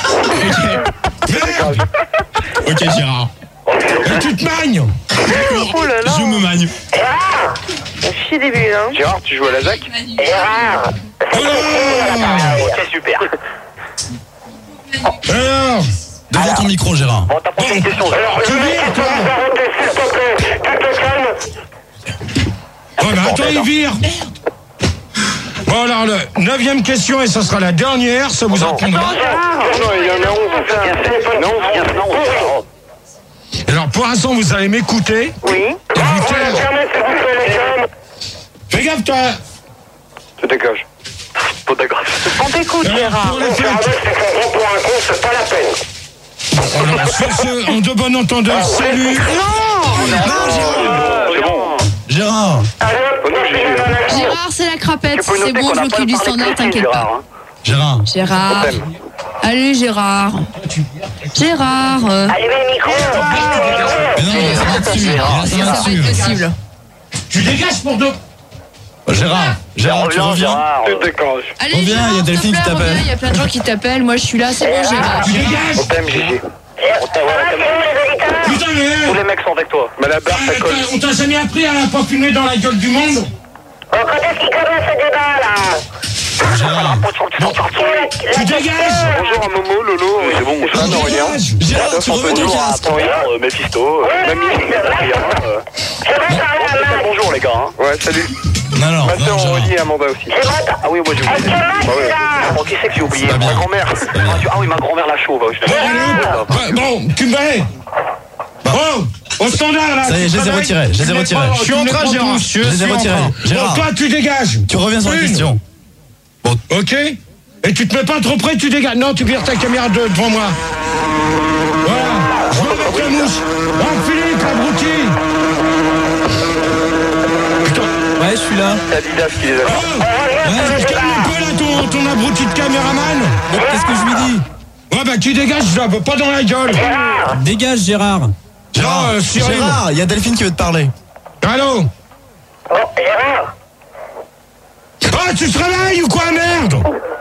Merde. Ok, Gérard. Et tu te magnes. Oh là là. Je me magne. Gérard! On chie des bulles, hein. Gérard, tu joues à la Z A C? Gérard! Ok, super. Alors, Devant ton micro, Gérard. Bon, t'as posé une question, Gérard. tu vires, toi. Oh, mais attends, il vire. Bon, alors, le neuvième question, et ce sera la dernière, ça vous apprendra. Non, il y en a onze. Non, il y en a onze. Alors, pour l'instant, vous allez m'écouter. Oui. Et vous taire. Fais gaffe, toi. Je dégage. Pas d'accord. On t'écoute, Alors, Gérard. pour les fêtes. Alors, sur ce, en de bon entendeur, salut. C'est bon. Gérard. Gérard, c'est la crapette. C'est bon, je m'occupe du standard, t'inquiète pas. Gérard. Gérard. Allez, Gérard. Gérard. euh, Allumez le micro! Mais non, ça va dessus. Là, ça va Ça va dessus. être possible. Tu dégages pour deux. Gérard. Gérard, tu reviens. Je dégage. Allez, Reviens, Gérard, il y a Delphine s'il te qui plaît, t'appelle. reviens, il y a plein de gens qui t'appellent. Moi, je suis là, c'est bon, Gérard. Tu dégages. On t'aime, Gigi. Putain, mais... Tous les mecs sont avec toi. Mais la barre, ça colle. On t'a jamais appris à pas fumer dans la gueule du monde? Bon, quand est-ce qu'il commence ce débat, là? Gérard. Tu dégages. Bonjour à Momo, Lolo, c'est bon, Tu Fran, Aurélien. dégages. Gérard, tu remets ton casque. Bonjour, Mephisto, Mamie, Adrien. Bonjour les gars. Ouais, salut. Non, non, Ma non, soeur Gérard. Aurélie et Amanda aussi. Ah oui, moi j'ai oublié. Bah ouais. Oh, qui c'est que j'ai oublié? Pas bien. Ma grand-mère. Ah oui, ma grand-mère la chauve. Bon, allez, hop. Ouais, bon, tu me vas. Bon, au standard, là. Ça y est, tu je les ai travailles. retirés, je les ai Tu mets retirés. pas- Je suis tu en mets train, pas Gérard. tous, Je les ai suis en retirés. train. Gérard. Bon, toi, tu dégages. Tu reviens sur la Une. question. Ok. Et tu te mets pas trop près, tu dégages. Non, tu vires ta caméra de- devant moi. Voilà. Je veux avec la mouche. Ah, Philippe, abruti. Putain. Ouais, je suis là. C'est Adidas qui les a. Oh, ouais, calme un peu là, ton, ton abruti de caméraman. Mais qu'est-ce que je lui dis? Ouais, bah, tu dégages, je la veux pas dans la gueule. Dégage, Gérard. Gérard, Non, euh, Cyril. Gérard, il y a Delphine qui veut te parler. Allô? Oh, Gérard! Ah, tu te réveilles ou quoi, merde?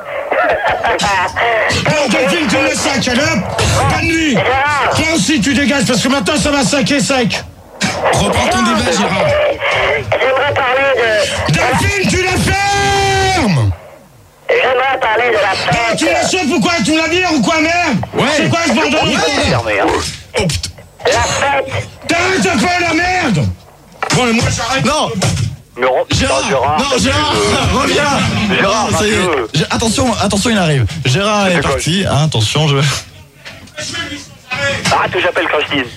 Bon, Delphine, tu le sac, allez hop. Bonne nuit. Toi aussi, tu dégages, parce que maintenant, ça va saquer sec. Reprends ton débat, Gérard. J'aimerais parler de... Delphine, tu la fermes. J'aimerais parler de la Ah, fête. tu la chauffes ou quoi? Tu la vires ou quoi, merde? Ouais. C'est quoi ce bordel? Fermé, hein. Oh putain. La fête. T'arrêtes de faire la merde. Bon, et moi, j'arrête. Non, Mais re- Gérard. Oh, Gérard. Non, Gérard, reviens. Gérard, Non, ça y est. Mathieu. Gé- Attention, attention, il arrive. Gérard est C'est quoi? parti. Ah, attention, je. Arrête où j'appelle quand je dis.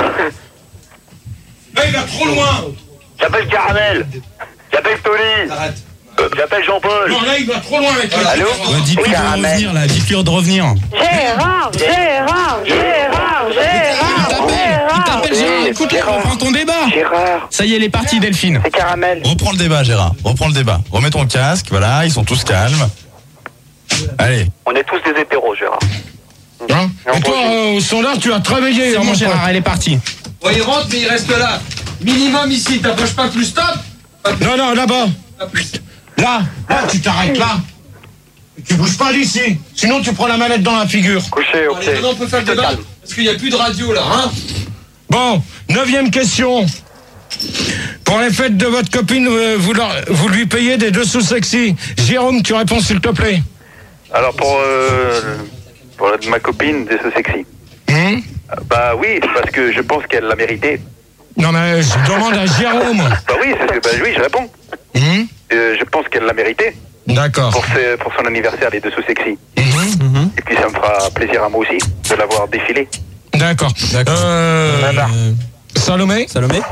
Là, il va trop loin. J'appelle Caramel. J'appelle Tony. Arrête. Euh, J'appelle Jean-Paul. Non, là, il va trop loin avec les Allô? Ouais, dites-lui de Caramel. revenir là. Dites-lui de revenir. Gérard, Gérard, Gérard, Gérard, Il t'appelle Gérard. Écoute, reprends ton débat. Gérard. Ça y est, elle est partie, Delphine. C'est Caramel. Reprends le débat, Gérard. Reprends le débat. Remets ton casque. Voilà, ils sont tous calmes. Allez. On est tous des hétéros, Gérard. Hein? Et toi, euh, au standard, tu as travaillé. C'est hein, bon, mon Gérard, pote. elle est partie. Ouais, il rentre, mais il reste là. Minimum ici, t'approches pas plus stop. Non, non, là-bas. Là, là, tu t'arrêtes là. Tu bouges pas d'ici. Sinon, tu prends la manette dans la figure. Couché, ok. Allez, maintenant on peut faire le débat. Parce qu'il n'y a plus de radio là, hein. Bon, neuvième question. Pour les fêtes de votre copine, euh, vous, leur- vous lui payez des dessous sexy. Jérôme, tu réponds s'il te plaît. Alors pour, euh, pour la- ma copine, des so sexy. Hum Euh, Bah oui, parce que je pense qu'elle l'a mérité. Non, mais je demande à Jérôme. Bah oui, c'est ce que bah oui, je réponds. Hum Euh, je pense qu'elle l'a mérité D'accord. pour, ses- pour son anniversaire, les dessous sexy. Hum Et puis ça me fera plaisir à moi aussi de l'avoir défilé. D'accord. D'accord. Euh, Euh, Salomé Salomé.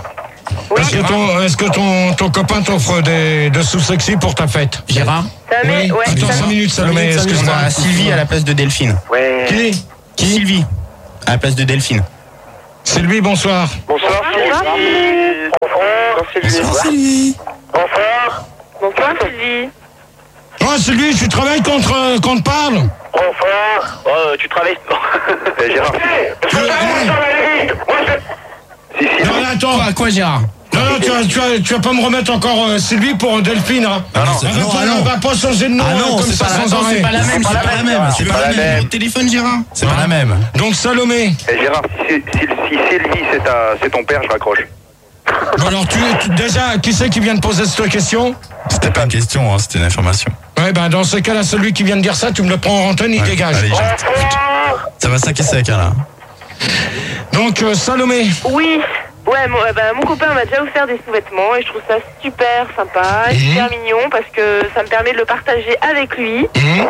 Oui. Est-ce que ton, est-ce que ton, ton copain t'offre des, de sous-sexy pour ta fête? Gérard? Salomé, Oui. ouais, Attends, Salomé. cinq minutes, Salomé, On excuse-moi. a Sylvie à la place de Delphine. Ouais. Qui? Qui Sylvie à la place de Delphine. Sylvie, bonsoir. Bonsoir, Sylvie. Bonsoir, Sylvie. Bonsoir Sylvie. Bonsoir. Bonsoir Sylvie. Oh, Sylvie, tu travailles contre, euh, qu'on te parle? Bonsoir. Oh, tu travailles. Eh, Gérard. Tu- hey. Si, si. Non, mais attends. Quoi, quoi Gérard? Non, non, tu vas, tu, vas, tu vas pas me remettre encore euh, Sylvie pour Delphine, hein? Ah non, c'est- Arrête, non, toi, ah non. on va pas changer de nom Ah non, euh, comme c'est ça pas la- sans attends, arrêt. C'est pas la même, C'est pas la même, c'est pas la même. Au téléphone Gérard? C'est pas la même. Donc Salomé. Eh, Gérard, si, si, si Sylvie c'est ta- c'est ton père, je raccroche. Bon, alors tu, tu- déjà, qui c'est qui vient de poser cette question? C'était pas une question, hein, c'était une information. Ouais, ben dans ce cas-là, celui qui vient de dire ça, tu me le prends en antenne, il Ouais, dégage. allez, jette. Ça va saquer sec, hein, là. Donc euh, Salomé. Oui. Ouais, mon, euh, bah, mon copain m'a déjà offert des sous-vêtements et je trouve ça super sympa, Mhm. super mignon parce que ça me permet de le partager avec lui. Mmh.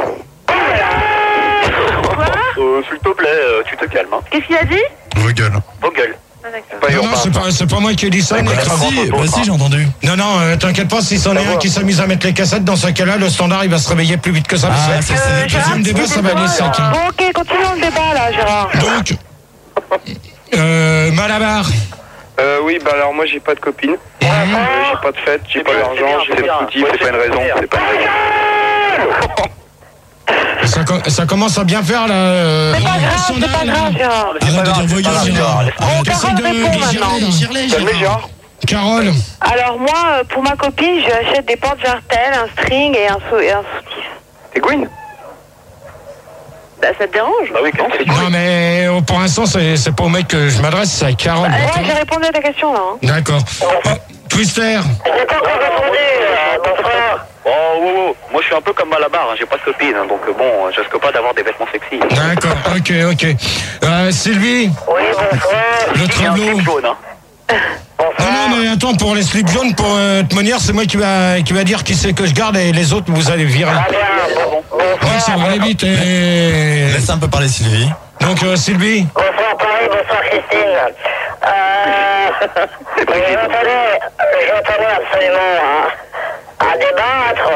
Quoi? Euh, s'il te plaît, euh, tu te calmes. Hein. Qu'est-ce qu'il a dit? Vos gueules. Vos gueules. Ah, d'accord. Pas Non, non, urbain. c'est pas, c'est pas moi qui ai dit ça. Bah, Nick. si, bah si, j'ai entendu. Non, non, euh, t'inquiète pas, si c'en est un qui s'amuse à mettre les cassettes, dans ce cas-là, le standard, il va se réveiller plus vite que ça. Ah, parce que ça, c'est- le deuxième débat, ça va aller sec. hein. Bon, ok, continuons le débat là, Gérard. Donc, euh, Malabar. Euh, oui, bah alors moi j'ai pas de copine. Euh, j'ai pas de fête, j'ai pas d'argent, j'ai pas de petit, c'est pas une raison. C'est pas une raison. Ça, co- ça commence à bien faire, là. euh, C'est pas le grave, c'est standard, pas là. grave, Gérard. Arrête de dire vos gueules, Gérard. Bon, Arrête. Essaye Carole de répond maintenant. Girlet, Calmez, Gérard. Gérard. Carole. Alors moi, euh, pour ma copine, je lui achète des porte-jartelles, un string et un, sou- et un soutif. T'es Gwyn? Bah, ça te dérange? Bah oui, qu'est-ce que c'est? Non, mais euh, pour l'instant, c'est c'est pas au mec que je m'adresse, c'est à Carole. Ouais, d'accord j'ai répondu à ta question là. hein. D'accord. Euh, Twister. J'ai pas encore répondu, euh, mon frère. Oh, oh, oh. Moi, je suis un peu comme Malabar, hein. J'ai pas de copine, hein. Donc euh, bon, je risque pas d'avoir des vêtements sexy. D'accord, ok, ok. Euh, Sylvie, Oui, bonsoir. le Il y a un travelot. slip jaune, hein. Non, non, mais attends, pour les slips jaunes, pour euh, de manière, c'est moi qui va, qui va dire qui c'est que je garde et les autres, vous allez virer. Très bien, bon, Ouais, ça va aller vite. Et... Laisse un peu parler Sylvie. Donc, euh, Sylvie. bonsoir Paris, bonsoir Christine. Euh, je tenais, je tenais absolument à, à débattre.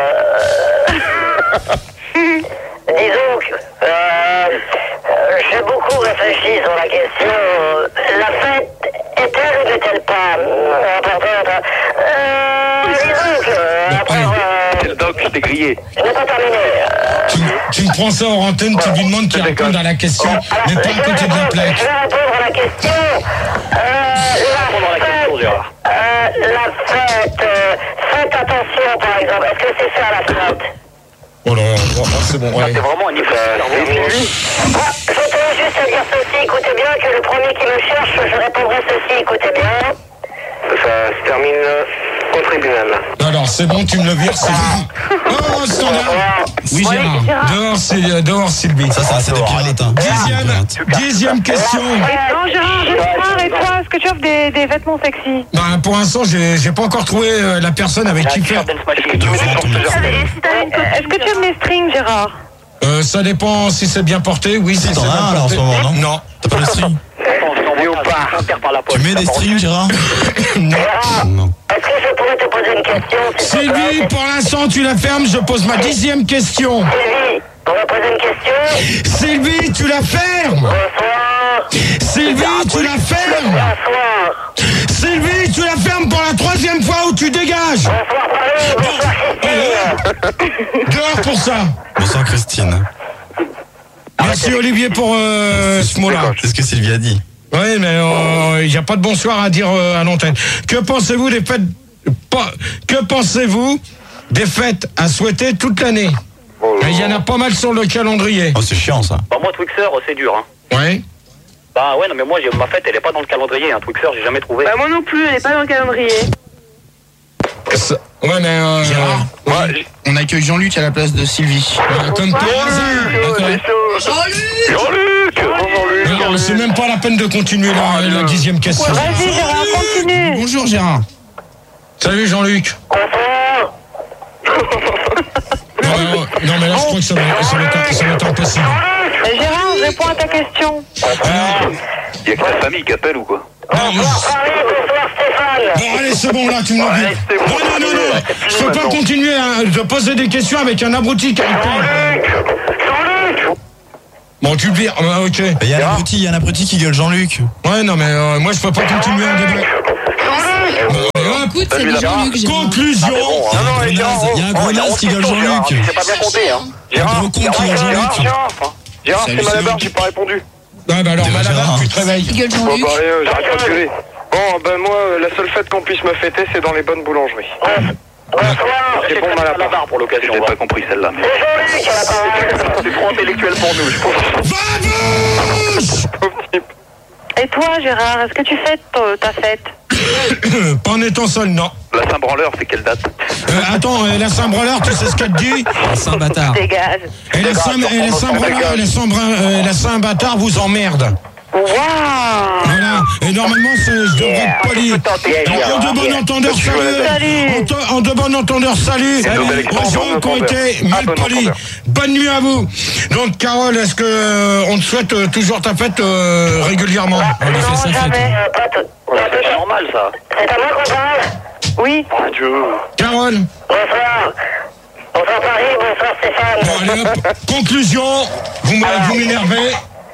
euh, disons que euh, j'ai beaucoup réfléchi sur la question. La fête est-elle ou n'est-elle pas euh, importante? Euh, disons que euh, après avoir, C'est le doc, je t'ai grillé. je n'ai pas terminé. Tu, tu me prends ça en antenne, tu lui demandes qu'il réponde à la question, mais pas à côté de la plaque. Je vais répondre à la question. Euh, Répondre à la question, Gérard. Euh, la fête, euh, faites attention par exemple, est-ce que c'est ça la fête? Oh là là, oh, c'est bon, Ah, ouais. c'est vraiment un hyper. Ah, je tenais juste à dire ceci, écoutez bien, que le premier qui me cherche, je répondrai ceci, écoutez bien. Ça se termine euh, au tribunal. Alors, c'est bon, tu me le vires, Sylvie. Oh, standard. Oui Gérard. Dehors, c'est- dehors, Sylvie. Ça, ça, c'est des pirates, hein. Dixième, dixième question. Non, Gérard, Gérard, et toi, est-ce que tu offres des, des vêtements sexy? Bah, pour l'instant, j'ai j'ai pas encore trouvé euh, la personne avec qui faire. Devant ton micro. Et si t'avais une copine, Est-ce que tu aimes les strings, Gérard? Euh, ça dépend si c'est bien porté, oui. Si, Si t'en c'est as bien un, là, en porté. ce moment, non Non. T'as pas le string? Tu mets des strings, Gérard? Non. Est-ce que je pourrais te poser une question? s'il te plaît? Sylvie, pour l'instant, tu la fermes, je pose ma dixième question. Sylvie, on va poser une question. Sylvie, tu la fermes. Bonsoir. Sylvie, tu la fermes. Bonsoir. Sylvie, tu la fermes pour la troisième fois ou tu dégages. Bonsoir Paris, bonsoir Christine. Dehors pour ça. Bonsoir Christine. Merci Olivier pour euh, ce mot-là. C'est ce que Sylvie a dit. Oui, mais il n'y a pas de bonsoir à dire euh, à l'antenne. Que pensez-vous des fêtes pas, Que pensez-vous des fêtes à souhaiter toute l'année? Il y en a pas mal sur le calendrier. Oh, c'est chiant, ça. Bah, moi, Twixer, c'est dur, hein. Oui. Bah ouais, non, mais moi, j'ai- ma fête, elle est pas dans le calendrier, hein. Twixer, j'ai jamais trouvé. bah, moi non plus, elle est pas dans le calendrier. Ça- Ouais, mais... Euh, Gérard. ouais, On accueille Jean-Luc à la place de Sylvie. euh, comme par hasard. D'accord. Jean-Luc Jean-Luc Non, c'est même pas la peine de continuer la, la dixième question. Vas-y, Gérard, continue. Bonjour Gérard. Salut Jean-Luc. Bonsoir. Non, non, non, mais là, je crois que ça va, ça va, être, ça va être impossible. Euh, Gérard, réponds à ta question. Alors, Il y a que ta famille qui appelle ou quoi? non, mais- Bonsoir Paris, bonsoir Stéphane. bon, c'est bon, là, tu me l'as dit. Non, non, non, non. Je peux pas continuer à de poser des questions avec un abruti qui a Bon, tu le vires, euh, ok. Il y a un abruti, il y a un abruti qui gueule Jean-Luc. Ouais, non, mais euh, moi, je peux pas continuer un débat. Euh, écoute, c'est bien Jean-Luc. Gérard. Conclusion. Non, non, Il y a un gros naze qui gueule Jean-Luc. C'est pas bien compté, hein. Il y a un gros con qui gueule Jean-Luc. Gérard, c'est Malabar, j'ai pas répondu. Ouais, bah alors, Malabar, tu te réveilles. Il gueule Bon, Jean-Luc. bah, allez, euh, j'arrête de gueuler. Bon, ben moi, euh, la seule fête qu'on puisse me fêter, c'est dans les bonnes boulangeries. C'est bon, Malabar pour l'occasion. J'ai pas compris celle-là. Mais... C'est trop intellectuel pour nous, je pense. Et toi, Gérard, est-ce que tu fêtes euh, ta fête? Pas en étant seul, non. La Saint-Branleur, c'est quelle date? Euh, attends, euh, la Saint-Branleur, tu sais ce qu'elle te dit? La Saint-Bâtard. Dégage. Et la Saint- et la Saint-Branleur, la Saint- euh, la Saint-Bâtard vous emmerde. Waouh. Voilà. Et normalement, c'est- je devrais être poli. En de bon entendeur, salut. En, to- en de bon entendeur, salut. Aux gens qui ont été mal polis. Bonne nuit à vous. Donc, Carole, est-ce que euh, on te souhaite euh, toujours ta fête euh, régulièrement? On lui fait sa fête. C'est normal, ça. C'est à moi qu'on parle? Oui. Mon Dieu. Carole. Bonsoir. Bonsoir Paris, bonsoir Stéphane. Bon, allez hop. Conclusion. Vous m'a- vous m'énervez.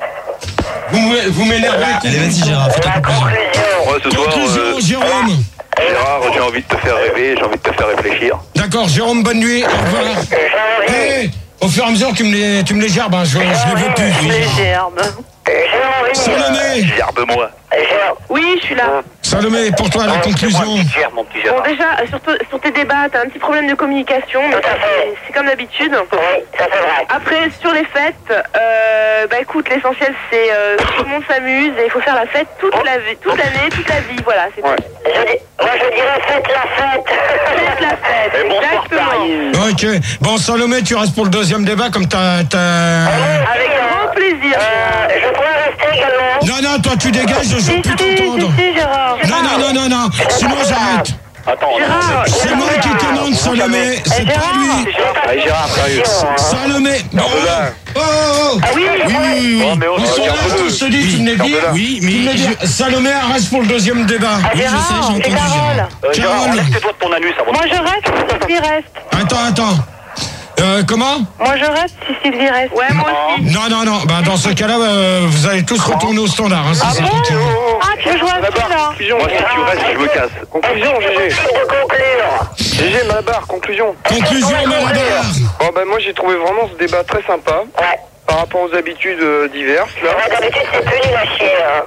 Vous me- vous m'énervez. Allez, vas-y, Gérard, fais ta conclusion. Ouais, ce soir, Conclusion, euh, Jérôme. Gérard, j'ai envie de te faire rêver, j'ai envie de te faire réfléchir. D'accord, Jérôme, bonne nuit. Au revoir. Hey, au fur et à mesure, tu me les, tu me les gerbes, hein, je, je les veux plus. Les gerbes. Salomé. Gerbe-moi. Oui, je suis là. Salomé, pour toi, la conclusion. Gère, mon petit Bon, Gérard. déjà, euh, sur, te- sur tes débats, t'as un petit problème de communication, mais ça, c'est- c'est comme d'habitude. Après, sur les fêtes, euh, bah écoute, l'essentiel, c'est euh, que tout le monde s'amuse et il faut faire la fête toute la vie, toute l'année, toute la vie, voilà. C'est Ouais. Moi je dirais faites la fête. Faites la fête, Et bonsoir, exactement. Ok. Bon, Salomé, tu restes pour le deuxième débat, comme t'as... t'as- Avec grand plaisir. Euh, je pourrais rester également. Non, non, toi, tu dégages, je Si, veux plus si, si, t'entendre. si, Gérard. Non, non, non, non, non. Sinon, j'arrête. Attends, Gérard, C'est moi qui commande, Salomé. C'est pas lui. Allez, Gérard, sérieux. Salomé. Oh, oh, oh, oh. Ah oui, Oui, oui, oui. Oh, mais on On se s'en regarde va, deux. on se dit, tu me l'as dit. Oui, Tu me l'as mais dit. je- Salomé, reste pour le deuxième débat. Ah, Oui, je sais, Gérard, j'ai et entendu, Carole. Gérard. Euh, Gérard, Carole. enlève tes doigts de ton anus avant. Moi je reste si Sylvie reste. Attends, attends. Euh, comment? Moi je reste si Sylvie reste. ouais, moi aussi. Non, non, non. Bah, dans ce cas-là, euh, vous allez tous retourner au standard. Hein, si Ah ça bon? continue. Ah, tu veux jouer à ça là? Conclusion, Moi, si tu restes, je me casse. conclusion, G G. De conclure. G G, Malabar, conclusion. Conclusion, Malabar. Bon, ben moi, j'ai trouvé vraiment ce débat très sympa. Ouais. Par rapport aux habitudes euh, diverses, là. Ouais, d'habitude c'est plus nul à chier. Hein.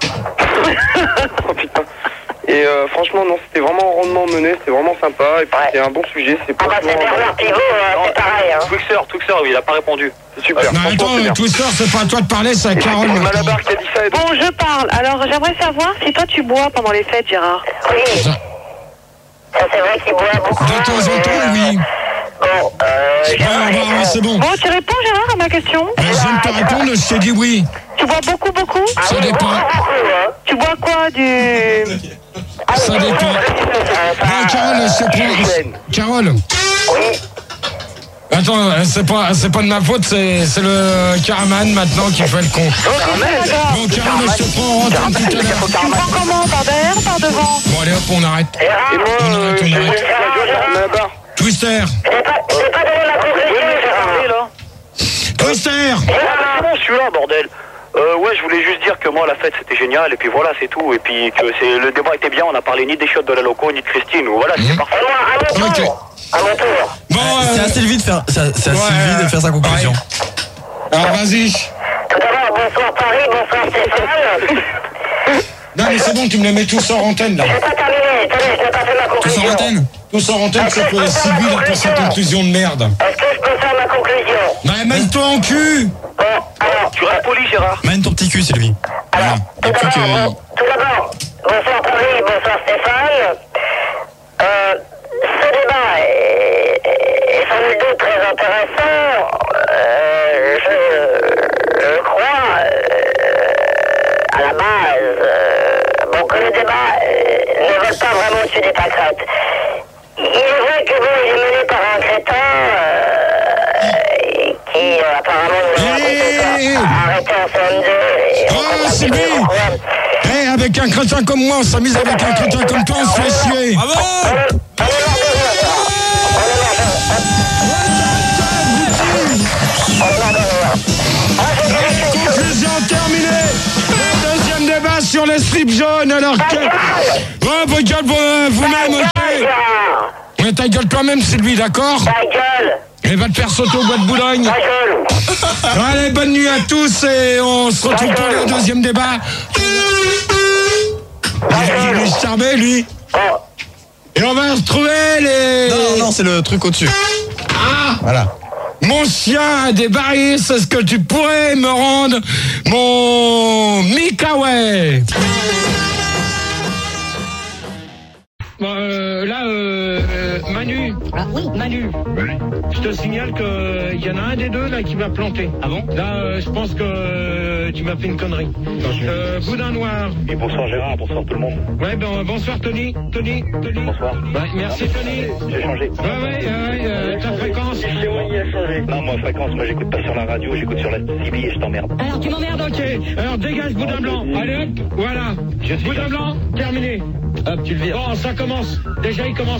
Oh putain. Et euh, franchement, non, c'était vraiment rondement mené, c'était vraiment sympa. Et puis, Ouais. c'est un bon sujet, c'est Ah pas bah c'est Bernard Pivot, euh, c'est pareil. Hein. Twixer, Twixer, il a pas répondu. C'est super. Non, Franchement, attends, c'est bien. Twister, c'est pas à toi de parler, c'est à Carole. C'est maintenant. Malabar qui a dit ça. Et Bon, je parle. Alors, j'aimerais savoir si toi tu bois pendant les fêtes, Gérard. Oui. Ça c'est vrai qu'il boit beaucoup. De temps en temps, oui. Bon, euh, Ouais, Gérard, on va- ouais, c'est bon. Bon, tu réponds, Gérard, à ma question? Mais je viens de te répondre, je t'ai dit oui. Tu bois beaucoup, beaucoup? Ça dépend. Tu bois quoi? Du... Ça dépend. Bon, Carole, je te prends. Carole. Attends, euh, c'est pas, c'est pas de ma faute, c'est, c'est le Caraman maintenant qui fait le con. Bon, Carole, je te prends en antenne tout à l'heure. Tu me prends comment? Par derrière ou par devant? Bon, allez hop, on arrête. Et moi, On euh, arrête, G on G, arrête. Malabar. Twister. J'ai pas, j'ai pas donné ma conclusion, Gérard. Twister. Ah, bon, je suis là, bordel. Euh, ouais, je voulais juste dire que moi, la fête, c'était génial, et puis voilà, c'est tout. Et puis que c'est, le débat était bien, on a parlé ni des chiottes de la loco, ni de Christine, ou voilà, c'était parfait. À mon Ok. tour. À mon tour. Bon, C'est à euh, Sylvie de faire, c'est à- c'est à Ouais, Sylvie de faire sa conclusion. ouais. alors vas-y. Tout d'abord, bonsoir Paris, bonsoir Stéphane. Non, mais c'est bon, tu me les mets tous en antenne, là. J'ai pas terminé, attendez, je n'ai pas fait ma Tous conclusion. en antenne. Tous en antenne, c'est que Sylvie, il a pas sa conclusion de merde. Est-ce que je peux faire ma conclusion? Bah, mets-toi en cul. Bon, alors, Tu restes poli, Gérard. Mène ton petit cul, Sylvie. Voilà. tout Et puis d'abord, que. bon, tout d'abord, bonsoir Paris, bonsoir Stéphane. Euh, ce débat est, est sans nul doute très intéressant. Euh, je, je crois, euh, à la base, euh, bon, que le débat euh, ne vole pas vraiment au-dessus des pâquerettes. Il est vrai que bon, il est mené par un crétin euh, qui euh, apparemment nous a Hey. arrêté en C M deux. Et on Oh, comprend Sylvie. plus le problème. Eh, avec un crétin comme moi, on s'amuse avec un crétin comme toi, on se fait chier. Bravo! slip jaune, alors que... Oh, votre gueule, vous-même, ok. Mais ta gueule toi-même, Sylvie, d'accord? Ta gueule. Et va te faire sauter au bois de Boulogne. Ta gueule. Allez, bonne nuit à tous et on se retrouve pour le deuxième débat. Il est charmé, lui. Et on va retrouver les... Non, non, c'est le truc au-dessus. Ah. Voilà. Mon chien a des varices, est-ce que tu pourrais me rendre mon Mikaway? Bon, euh, là, euh, euh, Manu. Ah oui, Manu. Oui. Je te signale qu'il y en a un des deux là qui va planter. Ah bon? Là, euh, je pense que euh, tu m'as fait une connerie. Euh, Boudin Noir. Et bonsoir Gérard, bonsoir tout le monde. Ouais, ben, bonsoir Tony. Tony, Tony. Bonsoir. Ouais, merci Tony. J'ai changé. Ouais, ouais, ouais, euh, ta fréquence. Non, moi, fréquence, moi j'écoute pas sur la radio, j'écoute sur la T V et je t'emmerde. Alors tu m'emmerdes, Ok, alors dégage Boudin Blanc. Allez hop, voilà. Boudin Blanc, terminé. Hop, tu le vires. Bon, ça commence. Déjà, il commence.